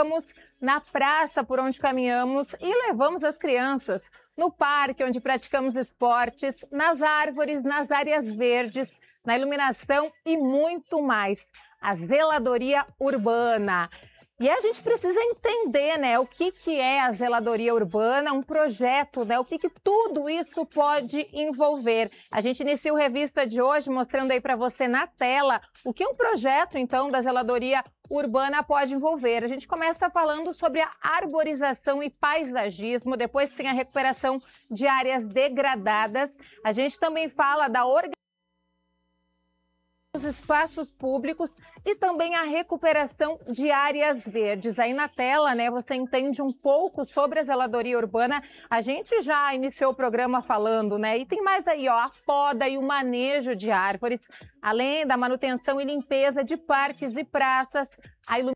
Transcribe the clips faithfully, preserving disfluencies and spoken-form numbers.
brincamos, na praça por onde caminhamos e levamos as crianças, no parque onde praticamos esportes, nas árvores, nas áreas verdes, na iluminação e muito mais. A zeladoria urbana. E a gente precisa entender, né, o que, que é a zeladoria urbana, um projeto, né, o que, que tudo isso pode envolver. A gente inicia o Revista de hoje mostrando aí para você na tela o que um projeto, então, da zeladoria urbana pode envolver. A gente começa falando sobre a arborização e paisagismo, depois tem a recuperação de áreas degradadas. A gente também fala da organização dos espaços públicos e também a recuperação de áreas verdes. Aí na tela, né, você entende um pouco sobre a zeladoria urbana. A gente já iniciou o programa falando, né, e tem mais aí, ó, a poda e o manejo de árvores, além da manutenção e limpeza de parques e praças, a iluminação,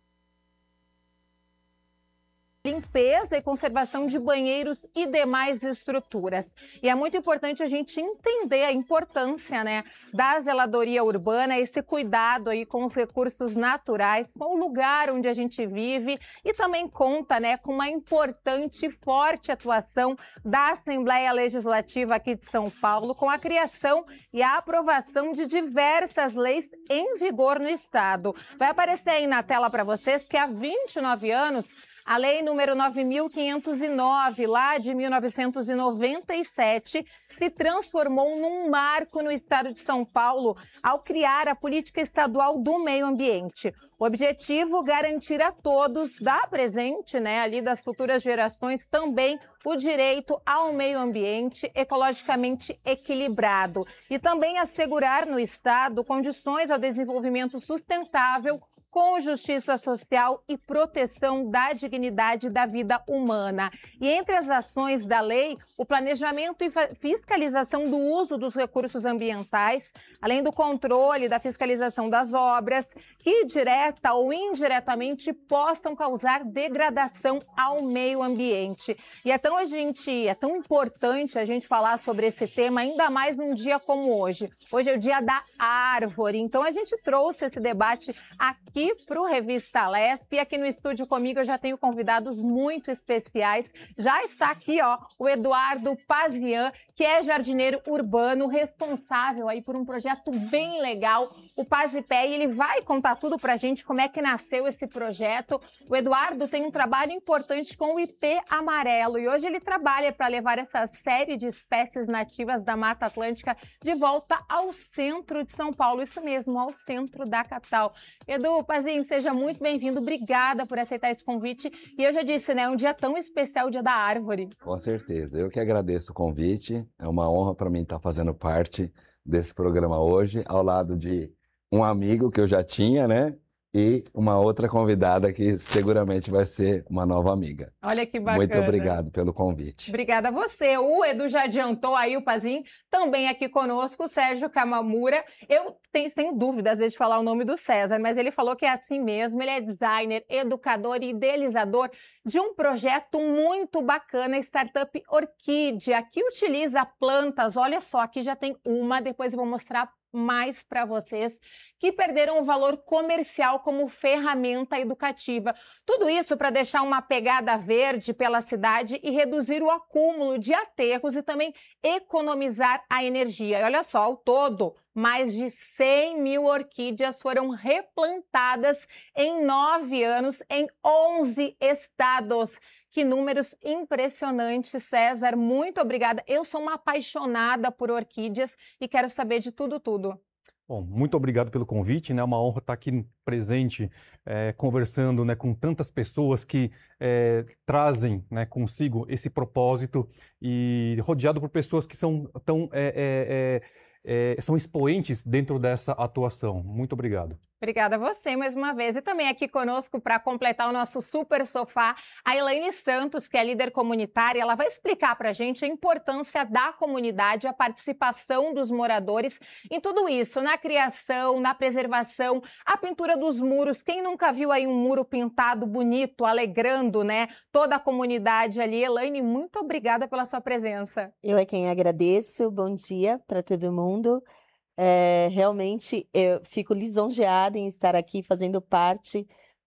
limpeza e conservação de banheiros e demais estruturas. E é muito importante a gente entender a importância, né, da zeladoria urbana, esse cuidado aí com os recursos naturais, com o lugar onde a gente vive e também conta, né, com uma importante e forte atuação da Assembleia Legislativa aqui de São Paulo, com a criação e a aprovação de diversas leis em vigor no Estado. Vai aparecer aí na tela para vocês que há vinte e nove anos a lei número nove mil quinhentos e nove, lá de mil novecentos e noventa e sete, se transformou num marco no estado de São Paulo ao criar a política estadual do meio ambiente. O objetivo, garantir a todos, da presente, né, ali das futuras gerações, também o direito ao meio ambiente ecologicamente equilibrado e também assegurar no estado condições ao desenvolvimento sustentável com justiça social e proteção da dignidade da vida humana. E entre as ações da lei, o planejamento e fiscalização do uso dos recursos ambientais, além do controle da fiscalização das obras, que direta ou indiretamente possam causar degradação ao meio ambiente. E é tão, a gente, é tão importante a gente falar sobre esse tema, ainda mais num dia como hoje. Hoje é o dia da árvore, então a gente trouxe esse debate aqui para o Revista Lesp, e aqui no estúdio comigo eu já tenho convidados muito especiais. Já está aqui, ó, o Eduardo Pazian, que é jardineiro urbano, responsável aí por um projeto bem legal, o Pazipé, e ele vai contar tudo pra gente como é que nasceu esse projeto. O Eduardo tem um trabalho importante com o ipê amarelo e hoje ele trabalha para levar essa série de espécies nativas da Mata Atlântica de volta ao centro de São Paulo, isso mesmo, ao centro da capital. Edu, Pazinho, seja muito bem-vindo, obrigada por aceitar esse convite. E eu já disse, né, um dia tão especial, o Dia da Árvore. Com certeza, eu que agradeço o convite, é uma honra para mim estar fazendo parte desse programa hoje, ao lado de um amigo que eu já tinha, né? E uma outra convidada que seguramente vai ser uma nova amiga. Olha que bacana. Muito obrigado pelo convite. Obrigada a você. O Edu já adiantou aí, o Pazinho, também aqui conosco, o Sérgio Kamamura. Eu tenho, tenho dúvida, às vezes, de falar o nome do César, mas ele falou que é assim mesmo. Ele é designer, educador e idealizador de um projeto muito bacana, Startup Orquídea, que utiliza plantas. Olha só, aqui já tem uma, depois eu vou mostrar mais para vocês, que perderam o valor comercial como ferramenta educativa. Tudo isso para deixar uma pegada verde pela cidade e reduzir o acúmulo de aterros e também economizar a energia. E olha só, ao todo, mais de cem mil orquídeas foram replantadas em nove anos em onze estados. Que números impressionantes, César. Muito obrigada. Eu sou uma apaixonada por orquídeas e quero saber de tudo, tudo. Bom, muito obrigado pelo convite, né? É uma honra estar aqui presente, é, conversando, né, com tantas pessoas que é, trazem, né, consigo esse propósito e rodeado por pessoas que são tão é, é, é, são expoentes dentro dessa atuação. Muito obrigado. Obrigada a você mais uma vez. E também aqui conosco para completar o nosso super sofá, a Elaine Santos, que é líder comunitária. Ela vai explicar para a gente a importância da comunidade, a participação dos moradores em tudo isso, na criação, na preservação, a pintura dos muros. Quem nunca viu aí um muro pintado bonito, alegrando, né, toda a comunidade ali? Elaine, muito obrigada pela sua presença. Eu é quem agradeço. Bom dia para todo mundo. É, realmente eu fico lisonjeada em estar aqui fazendo parte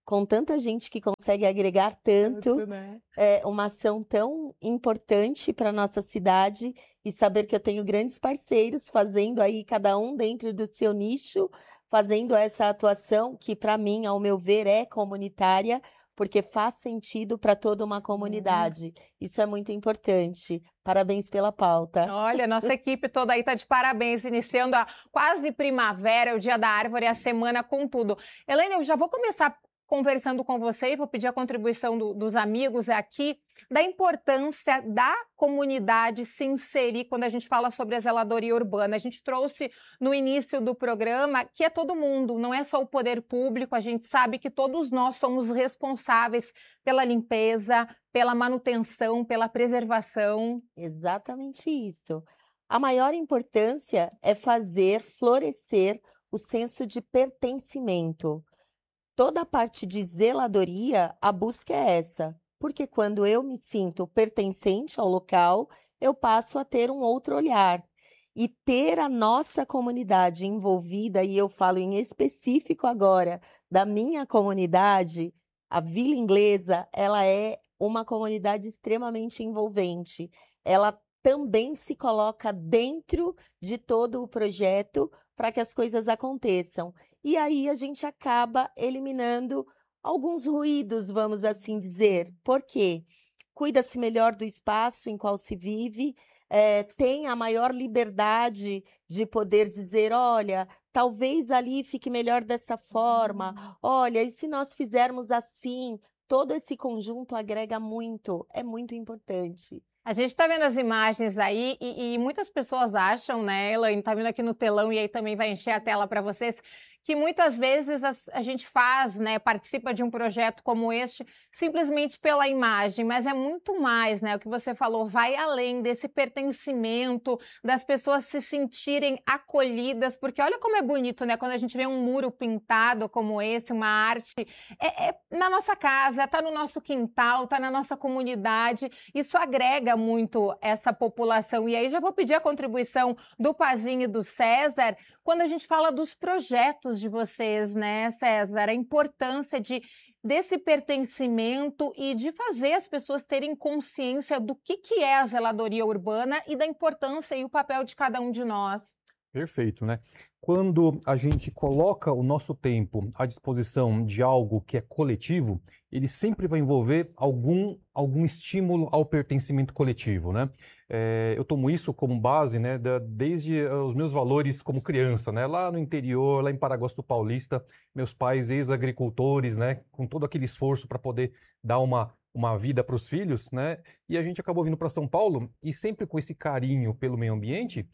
com tanta gente que consegue agregar tanto, Muito, né? é uma ação tão importante para nossa cidade e saber que eu tenho grandes parceiros fazendo aí, cada um dentro do seu nicho, fazendo essa atuação que, para mim, ao meu ver, é comunitária, porque faz sentido para toda uma comunidade. Isso é muito importante. Parabéns pela pauta. Olha, nossa equipe toda aí tá de parabéns, iniciando a quase primavera, o Dia da Árvore, a semana com tudo. Helena, eu já vou começar conversando com você e vou pedir a contribuição do, dos amigos aqui, da importância da comunidade se inserir quando a gente fala sobre a zeladoria urbana. A gente trouxe no início do programa que é todo mundo, não é só o poder público, a gente sabe que todos nós somos responsáveis pela limpeza, pela manutenção, pela preservação. Exatamente isso. A maior importância é fazer florescer o senso de pertencimento. Toda a parte de zeladoria, a busca é essa, porque quando eu me sinto pertencente ao local, eu passo a ter um outro olhar. E ter a nossa comunidade envolvida, e eu falo em específico agora da minha comunidade, a Vila Inglesa, ela é uma comunidade extremamente envolvente. Ela também se coloca dentro de todo o projeto para que as coisas aconteçam. E aí a gente acaba eliminando alguns ruídos, vamos assim dizer. Por quê? Cuida-se melhor do espaço em qual se vive, é, tem a maior liberdade de poder dizer, olha, talvez ali fique melhor dessa forma, olha, e se nós fizermos assim, todo esse conjunto agrega muito, é muito importante. A gente está vendo as imagens aí e, e muitas pessoas acham, né, Elaine, está vendo aqui no telão e aí também vai encher a tela para vocês, que muitas vezes a, a gente faz, né, participa de um projeto como este simplesmente pela imagem, mas é muito mais, né, o que você falou, vai além desse pertencimento, das pessoas se sentirem acolhidas, porque olha como é bonito, né, quando a gente vê um muro pintado como esse, uma arte, é, é na nossa casa, está no nosso quintal, está na nossa comunidade, isso agrega muito essa população. E aí já vou pedir a contribuição do Pazinho e do César, quando a gente fala dos projetos de vocês, né, César? A importância de, desse pertencimento e de fazer as pessoas terem consciência do que, que é a zeladoria urbana e da importância e o papel de cada um de nós. Perfeito, né? Quando a gente coloca o nosso tempo à disposição de algo que é coletivo, ele sempre vai envolver algum, algum estímulo ao pertencimento coletivo, né? É, eu tomo isso como base, né, da, desde os meus valores como criança, né? Lá no interior, lá em Paragosto Paulista, meus pais ex-agricultores, né, com todo aquele esforço para poder dar uma uma vida para os filhos, né? E a gente acabou vindo para São Paulo e sempre com esse carinho pelo meio ambiente,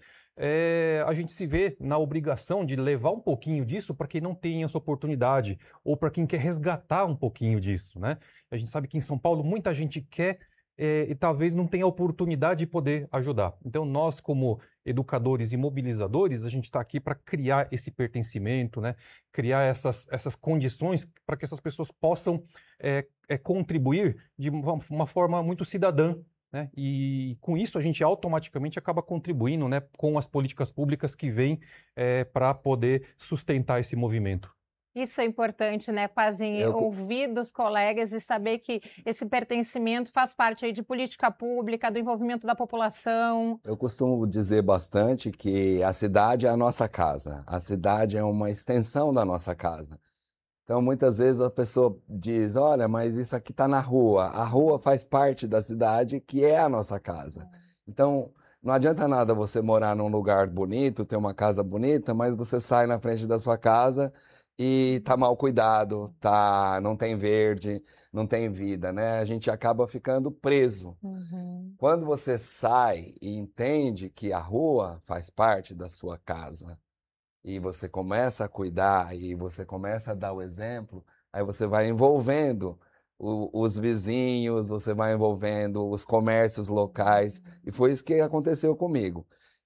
é, a gente se vê na obrigação de levar um pouquinho disso para quem não tem essa oportunidade ou para quem quer resgatar um pouquinho disso, né? A gente sabe que em São Paulo muita gente quer é, e talvez não tenha a oportunidade de poder ajudar. Então nós, como educadores e mobilizadores, a gente está aqui para criar esse pertencimento, né? Criar essas, essas condições para que essas pessoas possam é, é, contribuir de uma, uma forma muito cidadã, né? E com isso a gente automaticamente acaba contribuindo, né, com as políticas públicas que vêm é, para poder sustentar esse movimento. Isso é importante, né, Pazinho? Eu... Ouvir dos colegas e saber que esse pertencimento faz parte aí de política pública, do envolvimento da população. Eu costumo dizer bastante que a cidade é a nossa casa, a cidade é uma extensão da nossa casa. Então, muitas vezes a pessoa diz, olha, mas isso aqui está na rua. A rua faz parte da cidade, que é a nossa casa. Então, não adianta nada você morar num lugar bonito, ter uma casa bonita, mas você sai na frente da sua casa e está mal cuidado, tá, não tem verde, não tem vida, né? A gente acaba ficando preso. Uhum. Quando você sai e entende que a rua faz parte da sua casa, e você começa a cuidar, e você começa a dar o exemplo, aí você vai envolvendo o, os vizinhos, você vai envolvendo os comércios locais, e foi isso que aconteceu comigo.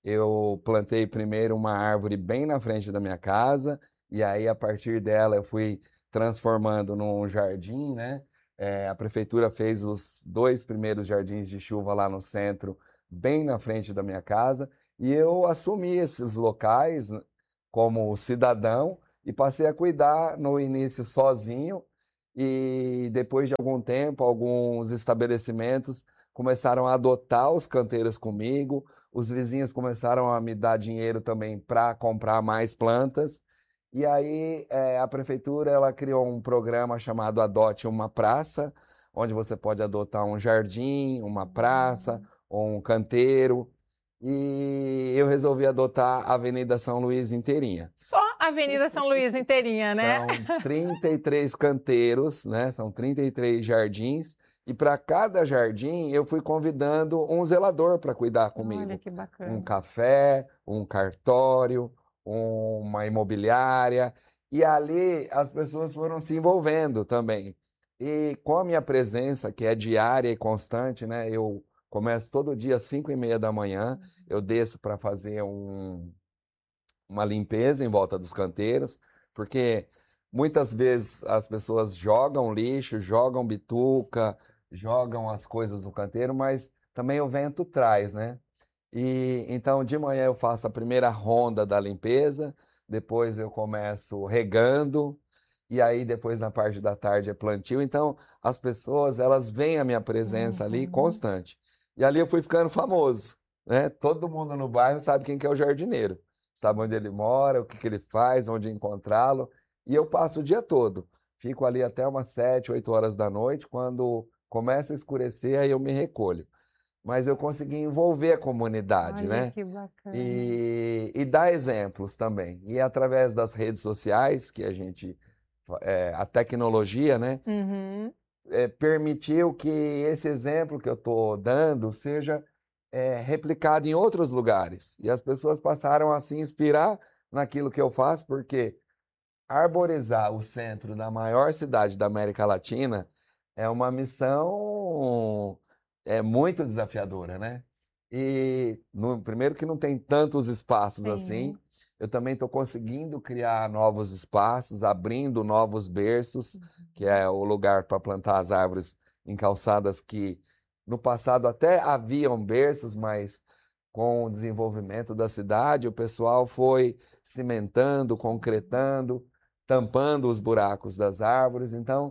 Eu plantei primeiro uma árvore bem na frente da minha casa, e aí a partir dela eu fui transformando num jardim, né? É, a prefeitura fez os dois primeiros jardins de chuva lá no centro, bem na frente da minha casa, e eu assumi esses locais como cidadão e passei a cuidar no início sozinho e depois de algum tempo, alguns estabelecimentos começaram a adotar os canteiros comigo, os vizinhos começaram a me dar dinheiro também para comprar mais plantas, e aí é, a prefeitura ela criou um programa chamado Adote uma Praça, onde você pode adotar um jardim, uma praça, ou um canteiro, e eu resolvi adotar a Avenida São Luís inteirinha. Só a Avenida São Luís inteirinha, né? São trinta e três canteiros, né? São trinta e três jardins, e para cada jardim eu fui convidando um zelador para cuidar comigo. Olha que bacana. Um café, um cartório, uma imobiliária, e ali as pessoas foram se envolvendo também. E com a minha presença, que é diária e constante, né? Eu começo todo dia às cinco e meia da manhã, eu desço para fazer um, uma limpeza em volta dos canteiros, porque muitas vezes as pessoas jogam lixo, jogam bituca, jogam as coisas no canteiro, mas também o vento traz, né? E então de manhã eu faço a primeira ronda da limpeza, depois eu começo regando, e aí depois na parte da tarde é plantio. Então as pessoas elas veem a minha presença Uhum. ali constante. E ali eu fui ficando famoso, né? Todo mundo no bairro sabe quem que é o jardineiro, sabe onde ele mora, o que que ele faz, onde encontrá-lo. E eu passo o dia todo, fico ali até umas sete, oito horas da noite. Quando começa a escurecer, aí eu me recolho. Mas eu consegui envolver a comunidade, Olha né? que bacana. E, e dar exemplos também. E através das redes sociais, que a gente, é, a tecnologia, né? Uhum. É, permitiu que esse exemplo que eu estou dando seja é, replicado em outros lugares. E as pessoas passaram a se inspirar naquilo que eu faço, porque arborizar o centro da maior cidade da América Latina é uma missão é, muito desafiadora, né? E no, primeiro que não tem tantos espaços assim, Sim. eu também estou conseguindo criar novos espaços, abrindo novos berços, que é o lugar para plantar as árvores em calçadas que no passado até haviam berços, mas com o desenvolvimento da cidade, o pessoal foi cimentando, concretando, tampando os buracos das árvores. Então,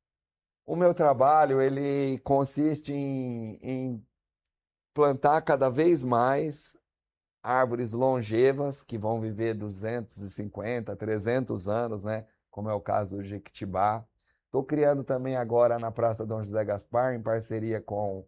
o meu trabalho ele consiste em, em plantar cada vez mais árvores longevas que vão viver duzentos e cinquenta, trezentos anos, né? Como é o caso do Jequitibá. Estou criando também agora na Praça Dom José Gaspar, em parceria com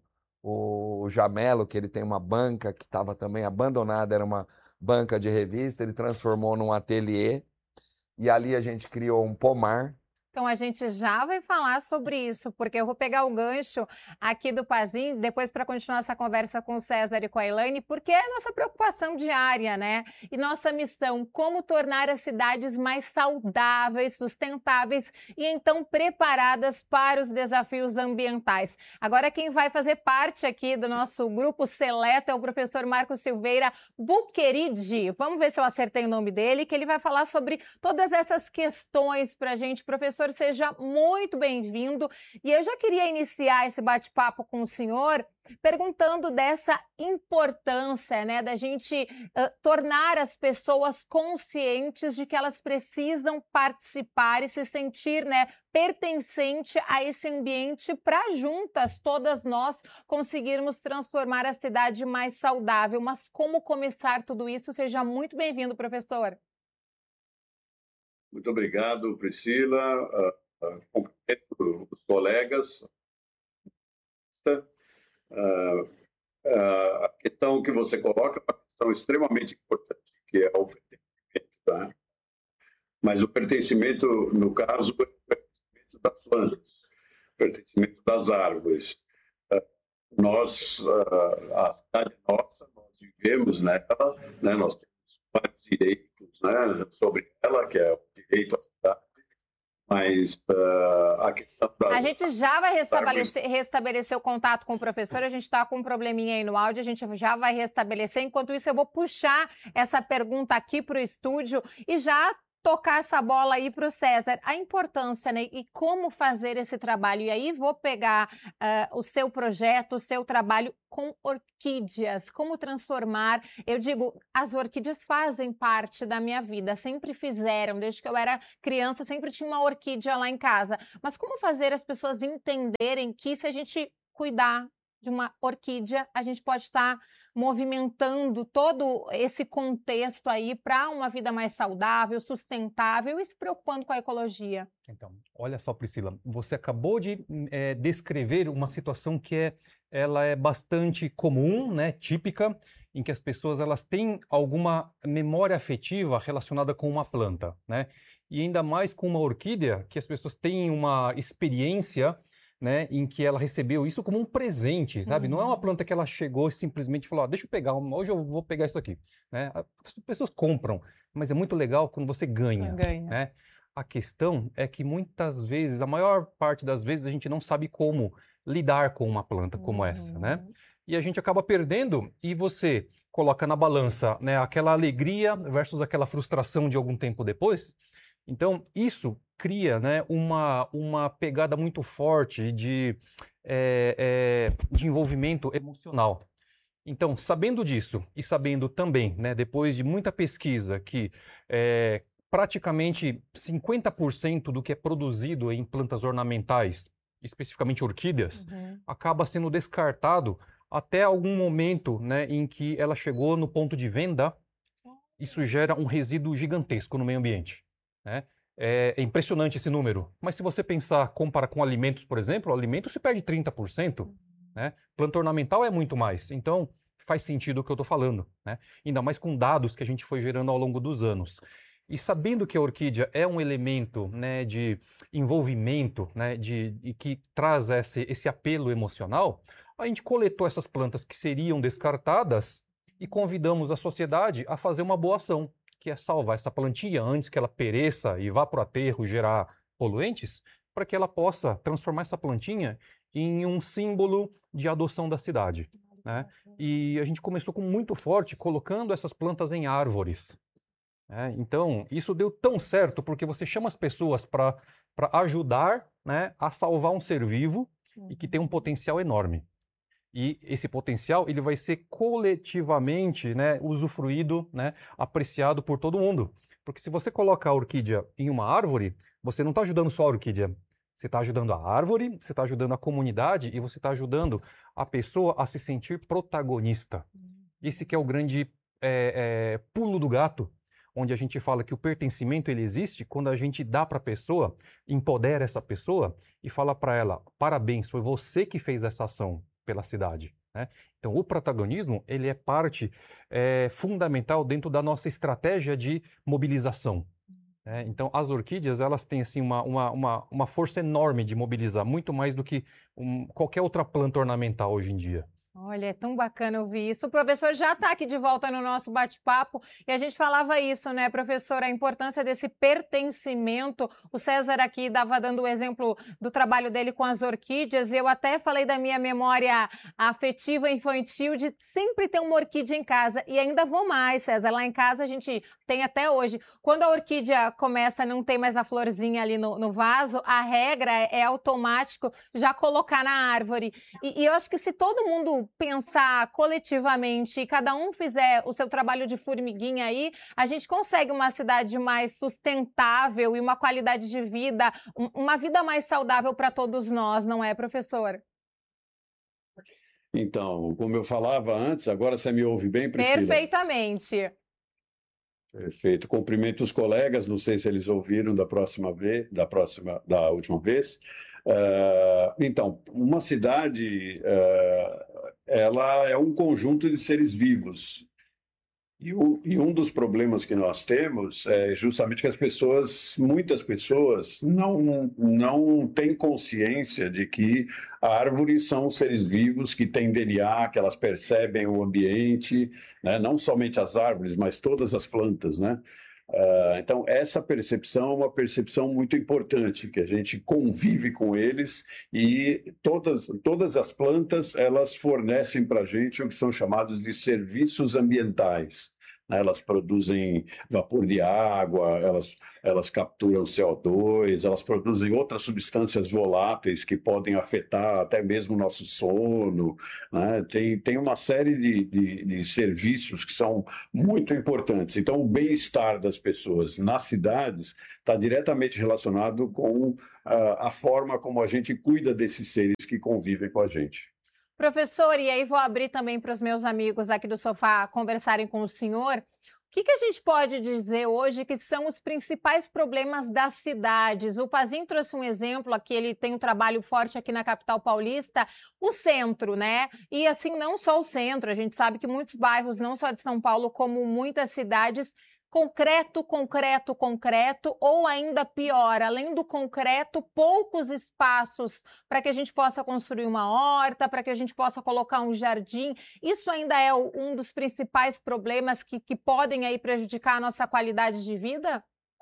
o Jamelo, que ele tem uma banca que estava também abandonada, era uma banca de revista, ele transformou num ateliê, e ali a gente criou um pomar. Então a gente já vai falar sobre isso, porque eu vou pegar o gancho aqui do Pazin, depois para continuar essa conversa com o César e com a Elaine, porque é a nossa preocupação diária, né? E nossa missão, como tornar as cidades mais saudáveis, sustentáveis e então preparadas para os desafios ambientais. Agora quem vai fazer parte aqui do nosso grupo seleto é o professor Marcos Silveira Buqueridi. Vamos ver se eu acertei o nome dele, que ele vai falar sobre todas essas questões para a gente. Professor, seja muito bem-vindo. E eu já queria iniciar esse bate-papo com o senhor perguntando dessa importância, né, da gente uh, tornar as pessoas conscientes de que elas precisam participar e se sentir, né, pertencente a esse ambiente para juntas, todas nós, conseguirmos transformar a cidade mais saudável. Mas como começar tudo isso? Seja muito bem-vindo, professor. Muito obrigado, Priscila. Uh, uh, cumprimento os colegas. Uh, uh, a questão que você coloca é uma questão extremamente importante, que é o pertencimento. Tá? Mas o pertencimento, no caso, é o pertencimento das plantas, o pertencimento das árvores. Uh, nós, uh, a cidade é nossa, nós vivemos nela, né? Nós temos vários direitos, né, sobre ela, que é o direito à cidade, mas uh, a questão das... A gente já vai restabelecer, restabelecer o contato com o professor, a gente está com um probleminha aí no áudio, a gente já vai restabelecer. Enquanto isso, eu vou puxar essa pergunta aqui para o estúdio e já tocar essa bola aí para o César, a importância, né, e como fazer esse trabalho. E aí vou pegar uh, o seu projeto, o seu trabalho com orquídeas, como transformar. Eu digo, as orquídeas fazem parte da minha vida, sempre fizeram, desde que eu era criança, sempre tinha uma orquídea lá em casa. Mas como fazer as pessoas entenderem que se a gente cuidar de uma orquídea, a gente pode estar movimentando todo esse contexto aí para uma vida mais saudável, sustentável e se preocupando com a ecologia. Então, olha só, Priscila, você acabou de é, descrever uma situação que é, ela é bastante comum, né, típica, em que as pessoas elas têm alguma memória afetiva relacionada com uma planta, né? E ainda mais com uma orquídea, que as pessoas têm uma experiência, né, em que ela recebeu isso como um presente, sabe? Uhum. Não é uma planta que ela chegou e simplesmente falou, ah, deixa eu pegar, hoje eu vou pegar isso aqui, né? As pessoas compram, mas é muito legal quando você ganha, ganha. né? A questão é que muitas vezes, a maior parte das vezes, a gente não sabe como lidar com uma planta como uhum. essa, né? E a gente acaba perdendo e você coloca na balança, né, aquela alegria versus aquela frustração de algum tempo depois. Então, isso cria, né, uma, uma pegada muito forte de, é, é, de envolvimento emocional. Então, sabendo disso e sabendo também, né, depois de muita pesquisa, que é, praticamente cinquenta por cento do que é produzido em plantas ornamentais, especificamente orquídeas, uhum. acaba sendo descartado até algum momento, né, em que ela chegou no ponto de venda. Isso gera um resíduo gigantesco no meio ambiente, né? É, é impressionante esse número. Mas se você pensar, comparar com alimentos, por exemplo, o alimento se perde trinta por cento, né? Planta ornamental é muito mais. Então, faz sentido o que eu estou falando, né? Ainda mais com dados que a gente foi gerando ao longo dos anos. E sabendo que a orquídea é um elemento, né, de envolvimento, né, de, de que traz esse, esse apelo emocional, a gente coletou essas plantas que seriam descartadas e convidamos a sociedade a fazer uma boa ação, que é salvar essa plantinha antes que ela pereça e vá para o aterro gerar poluentes, para que ela possa transformar essa plantinha em um símbolo de adoção da cidade, né? E a gente começou com muito forte, colocando essas plantas em árvores. Né? Então, isso deu tão certo, porque você chama as pessoas para para ajudar, né, a salvar um ser vivo e que tem um potencial enorme. E esse potencial ele vai ser coletivamente, né, usufruído, né, apreciado por todo mundo. Porque se você coloca a orquídea em uma árvore, você não está ajudando só a orquídea. Você está ajudando a árvore, você está ajudando a comunidade e você está ajudando a pessoa a se sentir protagonista. Esse que é o grande é, é, pulo do gato, onde a gente fala que o pertencimento ele existe quando a gente dá para a pessoa, empodera essa pessoa e fala para ela, parabéns, foi você que fez essa ação pela cidade, né? Então, o protagonismo ele é parte é, fundamental dentro da nossa estratégia de mobilização. Né? Então, as orquídeas elas têm assim, uma, uma, uma, uma força enorme de mobilizar, muito mais do que um, qualquer outra planta ornamental hoje em dia. Olha, é tão bacana ouvir isso. O professor já está aqui de volta no nosso bate-papo e a gente falava isso, né, professor, a importância desse pertencimento. O César aqui dava dando o exemplo do trabalho dele com as orquídeas. Eu até falei da minha memória afetiva infantil de sempre ter uma orquídea em casa. E ainda vou mais, César, lá em casa a gente tem até hoje. Quando a orquídea começa a não ter mais a florzinha ali no, no vaso, a regra é, é automático já colocar na árvore. E, e eu acho que se todo mundo pensar coletivamente e cada um fizer o seu trabalho de formiguinha aí, a gente consegue uma cidade mais sustentável e uma qualidade de vida, uma vida mais saudável para todos nós, não é, professor? Então, como eu falava antes, agora você me ouve bem, Priscila? Perfeitamente. Perfeito. Cumprimento os colegas, não sei se eles ouviram da próxima vez, da próxima, da última vez. Uh, então, uma cidade, uh, ela é um conjunto de seres vivos. E, o, e um dos problemas que nós temos é justamente que as pessoas, muitas pessoas, não, não têm consciência de que árvores são seres vivos que têm D N A, que elas percebem o ambiente, né? Não somente as árvores, mas todas as plantas, né? Uh, então, essa percepção é uma percepção muito importante, que a gente convive com eles e todas, todas as plantas, elas fornecem para a gente o que são chamados de serviços ambientais. né? Elas produzem vapor de água, elas, elas capturam C O dois, elas produzem outras substâncias voláteis que podem afetar até mesmo o nosso sono, né? Tem, tem uma série de, de, de serviços que são muito importantes. Então, o bem-estar das pessoas nas cidades está diretamente relacionado com uh, a forma como a gente cuida desses seres que convivem com a gente. Professor, e aí vou abrir também para os meus amigos aqui do sofá conversarem com o senhor. O que, que a gente pode dizer hoje que são os principais problemas das cidades? O Pazin trouxe um exemplo aqui, ele tem um trabalho forte aqui na capital paulista, o centro, né? E assim, não só o centro, a gente sabe que muitos bairros, não só de São Paulo, como muitas cidades, concreto, concreto, concreto, ou ainda pior, além do concreto, poucos espaços para que a gente possa construir uma horta, para que a gente possa colocar um jardim. Isso ainda é um dos principais problemas que, que podem aí prejudicar a nossa qualidade de vida?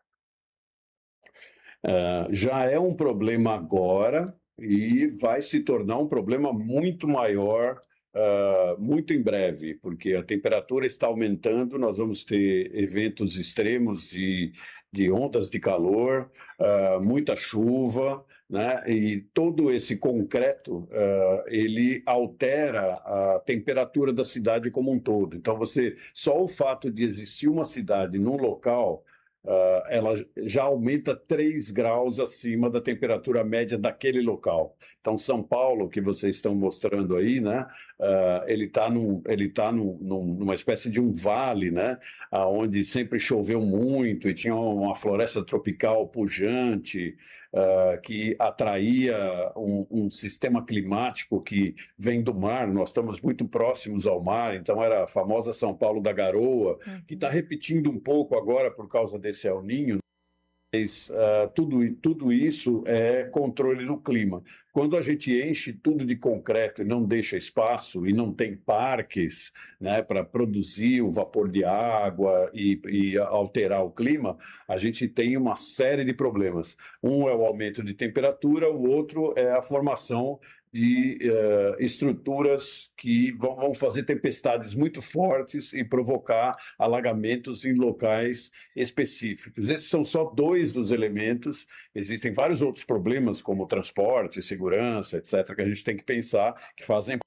Uh, já é um problema agora e vai se tornar um problema muito maior Uh, muito em breve, porque a temperatura está aumentando, nós vamos ter eventos extremos de, de ondas de calor, uh, muita chuva, né? E todo esse concreto, uh, ele altera a temperatura da cidade como um todo. Então, você, só o fato de existir uma cidade num local, Uh, ela já aumenta três graus acima da temperatura média daquele local. Então, São Paulo, que vocês estão mostrando aí, né, uh, ele está num, ele tá num, num, numa espécie de um vale, né, onde sempre choveu muito e tinha uma floresta tropical pujante, uh, que atraía um, um sistema climático que vem do mar. Nós estamos muito próximos ao mar, então era a famosa São Paulo da Garoa, uhum. que está repetindo um pouco agora por causa desse El Niño. Mas, uh, tudo, tudo isso é controle do clima. Quando a gente enche tudo de concreto e não deixa espaço e não tem parques, né, para produzir o vapor de água e, e alterar o clima, a gente tem uma série de problemas. Um é o aumento de temperatura, o outro é a formação de uh, estruturas que vão, vão fazer tempestades muito fortes e provocar alagamentos em locais específicos. Esses são só dois dos elementos. Existem vários outros problemas, como transporte, segurança, etcétera, que a gente tem que pensar, que fazem.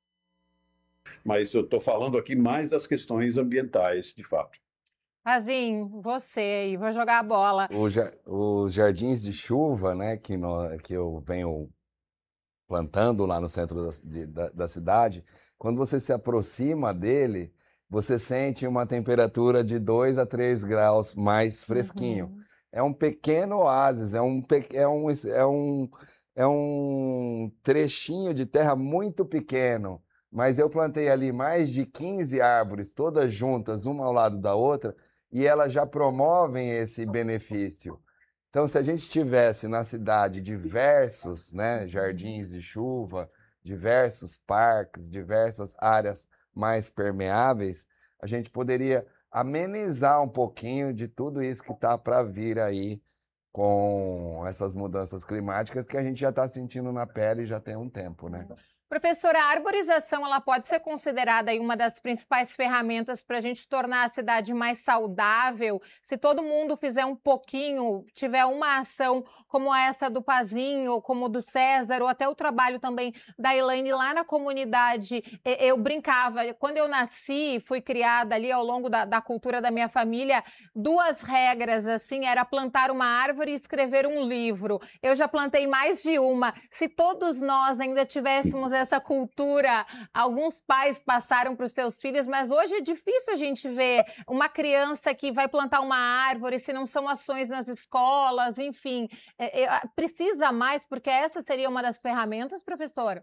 Mas eu estou falando aqui mais das questões ambientais, de fato. Pazin, você aí, vou jogar a bola. O, os jardins de chuva, né, que, no, que eu venho plantando lá no centro da, de, da, da cidade, quando você se aproxima dele, você sente uma temperatura de dois a três graus mais fresquinho. Uhum. É um pequeno oásis, é um, é, um, é, um, é um trechinho de terra muito pequeno, mas eu plantei ali mais de quinze árvores, todas juntas, uma ao lado da outra, e elas já promovem esse benefício. Então, se a gente tivesse na cidade diversos, né, jardins de chuva, diversos parques, diversas áreas mais permeáveis, a gente poderia amenizar um pouquinho de tudo isso que está para vir aí com essas mudanças climáticas que a gente já está sentindo na pele já tem um tempo, né? Professora, a arborização ela pode ser considerada aí uma das principais ferramentas para a gente tornar a cidade mais saudável? Se todo mundo fizer um pouquinho, tiver uma ação como essa do Pazin, ou como do César, ou até o trabalho também da Elaine lá na comunidade, eu brincava, quando eu nasci, fui criada ali ao longo da, da cultura da minha família, duas regras, assim, era plantar uma árvore e escrever um livro. Eu já plantei mais de uma. Se todos nós ainda tivéssemos essa cultura, alguns pais passaram para os seus filhos, mas hoje é difícil a gente ver uma criança que vai plantar uma árvore, se não são ações nas escolas, enfim, é, é, precisa mais, porque essa seria uma das ferramentas, professora?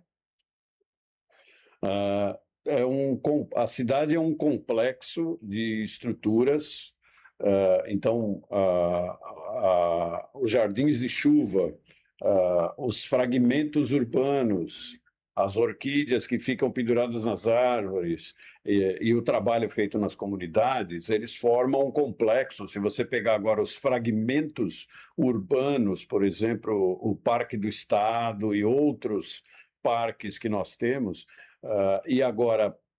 Uh, é um, a cidade é um complexo de estruturas, uh, então uh, uh, os jardins de chuva, uh, os fragmentos urbanos, as orquídeas que ficam penduradas nas árvores e, e o trabalho feito nas comunidades, eles formam um complexo. Se você pegar agora os fragmentos urbanos, por exemplo, o Parque do Estado e outros parques que nós temos, uh, e agora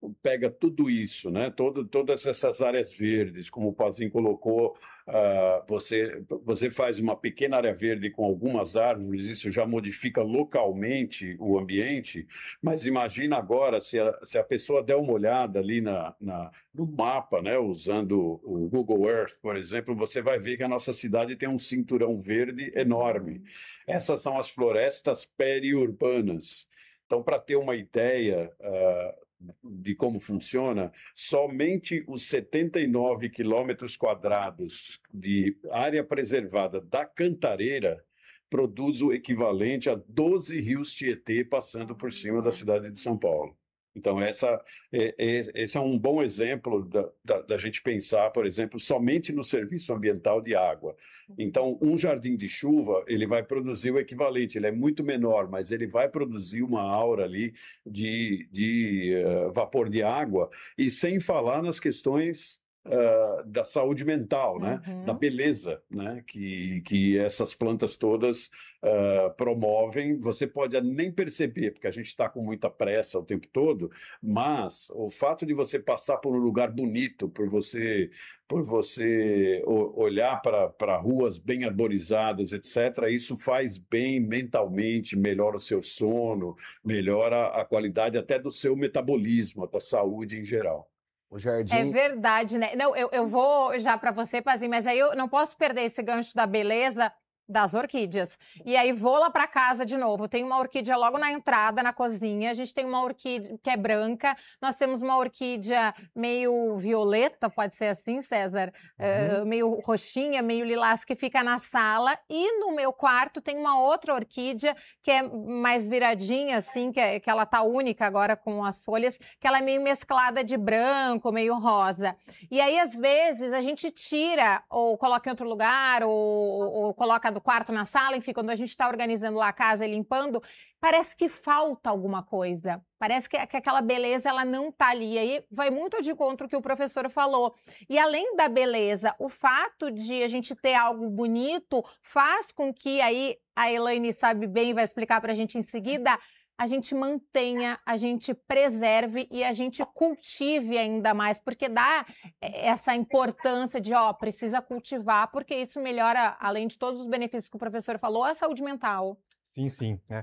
pega tudo isso, né? Todo, todas essas áreas verdes, como o Pazin colocou, uh, você, você faz uma pequena área verde com algumas árvores, isso já modifica localmente o ambiente, mas imagina agora se a, se a pessoa der uma olhada ali na, na, no mapa, né? Usando o Google Earth, por exemplo, você vai ver que a nossa cidade tem um cinturão verde enorme. Essas são as florestas periurbanas. Então, para ter uma ideia uh, de como funciona, somente os setenta e nove quilômetros quadrados de área preservada da Cantareira produz o equivalente a doze rios Tietê passando por cima da cidade de São Paulo. Então, essa, é, é, esse é um bom exemplo da, da, da gente pensar, por exemplo, somente no serviço ambiental de água. Então, um jardim de chuva, ele vai produzir o equivalente, ele é muito menor, mas ele vai produzir uma aura ali de, de uh, vapor de água, e sem falar nas questões Uh, da saúde mental, né? Uhum. Da beleza, né? que, que essas plantas todas uh, promovem. Você pode nem perceber, porque a gente está com muita pressa o tempo todo, mas o fato de você passar por um lugar bonito, por você, por você olhar para ruas bem arborizadas, etcétera, isso faz bem mentalmente, melhora o seu sono, melhora a qualidade até do seu metabolismo, da saúde em geral. O jardim... É verdade, né? Não, eu, eu vou já para você, Pazin, mas aí eu não posso perder esse gancho da beleza das orquídeas. E aí vou lá para casa de novo. Tem uma orquídea logo na entrada, na cozinha. A gente tem uma orquídea que é branca. Nós temos uma orquídea meio violeta, pode ser assim, César? Uhum. Uh, meio roxinha, meio lilás, que fica na sala. E no meu quarto tem uma outra orquídea que é mais viradinha, assim, que, é, que ela tá única agora com as folhas, que ela é meio mesclada de branco, meio rosa. E aí, às vezes, a gente tira ou coloca em outro lugar, ou, ou coloca do quarto na sala, enfim, quando a gente está organizando lá a casa e limpando, parece que falta alguma coisa. Parece que, que aquela beleza, ela não está ali. Aí vai muito de encontro que o professor falou. E além da beleza, o fato de a gente ter algo bonito faz com que, aí a Elaine sabe bem, vai explicar para a gente em seguida, a gente mantenha, a gente preserve e a gente cultive ainda mais, porque dá essa importância de, ó, precisa cultivar, porque isso melhora, além de todos os benefícios que o professor falou, a saúde mental. Sim, sim. Né?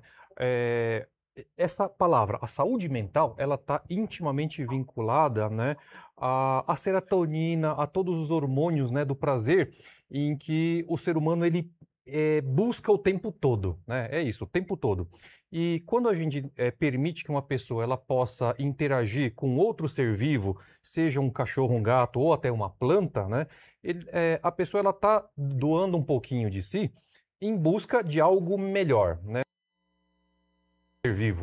É, essa palavra, a saúde mental, ela está intimamente vinculada, né, à, à serotonina, a todos os hormônios, né, do prazer, em que o ser humano ele é, busca o tempo todo, né? É isso, o tempo todo. E quando a gente é, permite que uma pessoa ela possa interagir com outro ser vivo, seja um cachorro, um gato ou até uma planta, né? Ele, é, a pessoa ela está doando um pouquinho de si em busca de algo melhor, né? Ser vivo.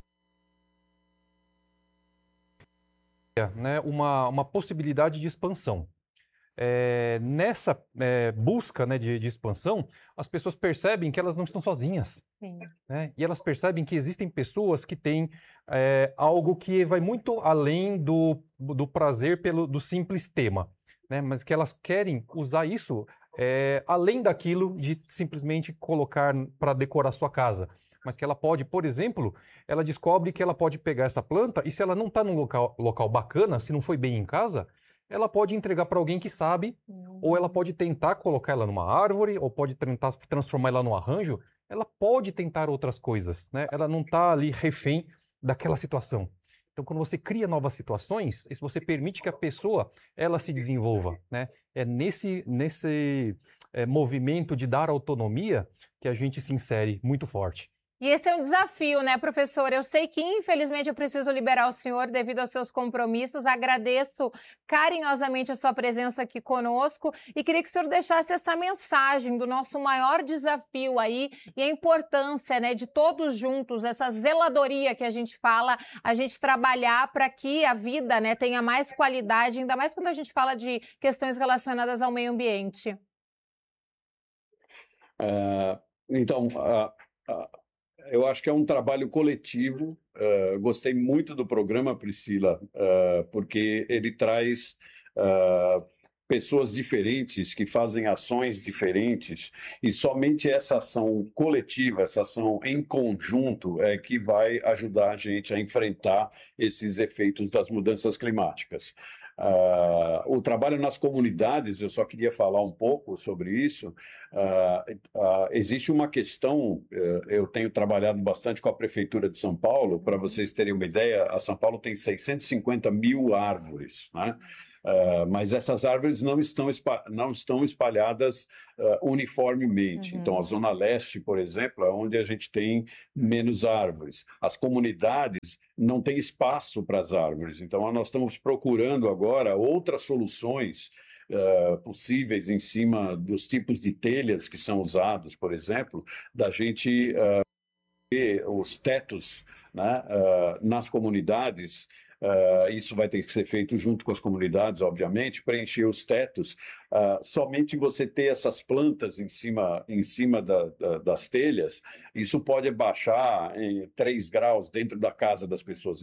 Né? Uma, uma possibilidade de expansão. É, nessa é, busca, né, de, de expansão, as pessoas percebem que elas não estão sozinhas. Sim. Né? E elas percebem que existem pessoas que têm é, algo que vai muito além do, do prazer pelo, do simples tema, né? Mas que elas querem usar isso é, além daquilo de simplesmente colocar para decorar sua casa. Mas que ela pode, por exemplo, ela descobre que ela pode pegar essa planta e se ela não está num local, local bacana, se não foi bem em casa, ela pode entregar para alguém que sabe, uhum. Ou ela pode tentar colocar ela numa árvore, ou pode tentar transformar ela num arranjo. Ela pode tentar outras coisas, né? Ela não está ali refém daquela situação. Então, quando você cria novas situações, se você permite que a pessoa ela se desenvolva, né? É nesse, nesse é, movimento de dar autonomia que a gente se insere muito forte. E esse é um desafio, né, professor? Eu sei que, infelizmente, eu preciso liberar o senhor devido aos seus compromissos. Agradeço carinhosamente a sua presença aqui conosco e queria que o senhor deixasse essa mensagem do nosso maior desafio aí e a importância, né, de todos juntos, essa zeladoria que a gente fala, a gente trabalhar para que a vida, né, tenha mais qualidade, ainda mais quando a gente fala de questões relacionadas ao meio ambiente. Uh, então, uh, uh... eu acho que é um trabalho coletivo. Uh, gostei muito do programa, Priscila, uh, porque ele traz uh, pessoas diferentes que fazem ações diferentes, e somente essa ação coletiva, essa ação em conjunto é que vai ajudar a gente a enfrentar esses efeitos das mudanças climáticas. Uh, o trabalho nas comunidades, eu só queria falar um pouco sobre isso. Uh, uh, existe uma questão, uh, eu tenho trabalhado bastante com a Prefeitura de São Paulo, para vocês terem uma ideia, a São Paulo tem seiscentos e cinquenta mil árvores, né? Uh, mas essas árvores não estão, não estão espalhadas uh, uniformemente. Uhum. Então, a Zona Leste, por exemplo, é onde a gente tem menos árvores. As comunidades não têm espaço para as árvores. Então, nós estamos procurando agora outras soluções uh, possíveis em cima dos tipos de telhas que são usados, por exemplo, da gente uh, ter os tetos, né, uh, nas comunidades. Uh, isso vai ter que ser feito junto com as comunidades, obviamente, preencher os tetos. Uh, somente você ter essas plantas em cima, em cima da, da, das telhas, isso pode baixar em três graus dentro da casa das pessoas.